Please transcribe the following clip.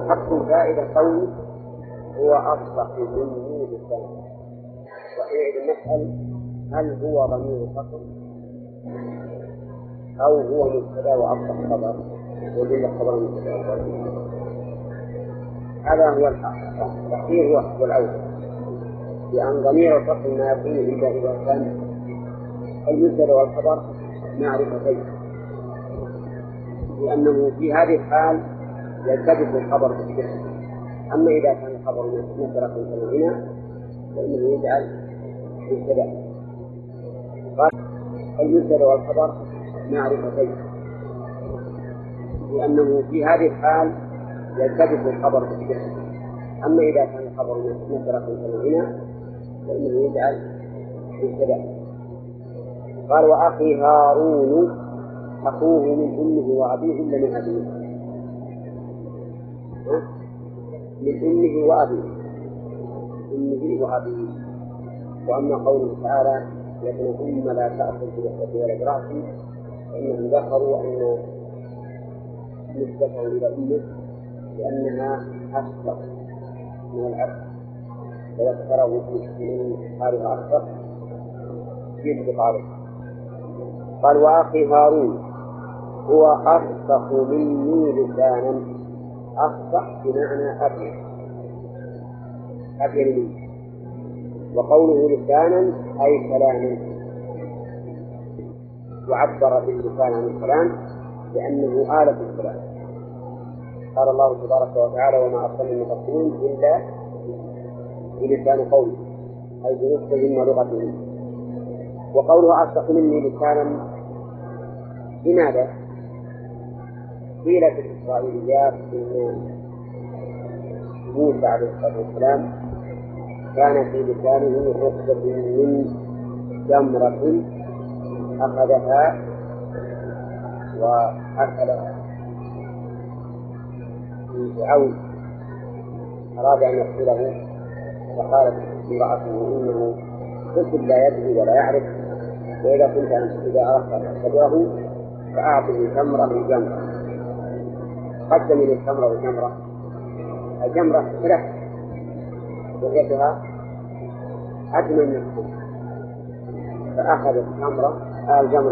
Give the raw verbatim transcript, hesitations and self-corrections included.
حق فائدة قوله هو أصدق مني لسانا. وإذا نسأل هل هو ضمير فصل أو هو مبتدأ وأصدق خبر وجل خبر مبتدأ؟ هذا هو الحق الأخير هو الأول، لأن ضمير الفصل ما يكون إلا إذا كان المبتدأ والخبر معرفتين، لأنه في هذه الحال يلتبس الخبر بالشرك. أما إذا كان الخبر نكرة كالهنا فإنه يجعل مبتدأ. قال المبتدأ والخبر معرفتين، لأنه في هذه الحال يلتبس الخبر بالشرك. أما إذا كان الخبر نكرة كالهنا فإنه يجعل مبتدأ. قال وأخي هارون أخوه من أمه وأبيه إلا من أبيه، من أمه وأبيه، أمه وأبيه. وأما قوله تعالى لكن أم لا تأخذ بجسد ولا برأسه فإنهم ذكروا أن نسبته إلى أمه لأنها أصدق من الأب، وذكره من حالها أصدق في بقاله. قال وأخي هارون هو أصدق مني لسانا، أصدق بمعنى أبين أبين مني، وقوله لسانا أي كلاما، وعبر باللسان عن الكلام لأنه آلة الكلام. قال الله تبارك وتعالى وما أرسلنا من رسول إلا بلسان قومه أي بنصهم ولغتهم. وقوله أصدق مني لسانا لماذا؟ قيل في الإسرائيليات إن موسى عليه الصلاة والسلام كان في لسانه رقبة من جمرة أخذها وأكلها في فرعون، أراد أن يقتله فقالت امرأته إنه طفل لا يدري ولا يعرف، وإذا كنت أنت إذا أردت أن تختبره فأعطه تمرة من جمرة. قدم من التمرة والجمرة، الجمرة ثلاث وجهتها أجمل من التمرة، فأخذ التمرة الجمرة